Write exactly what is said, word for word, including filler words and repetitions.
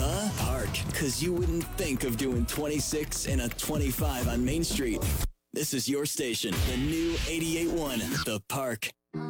The Park, because you wouldn't think of doing twenty-six and a twenty-five on Main Street. This is your station, the new eighty-eight point one, The Park.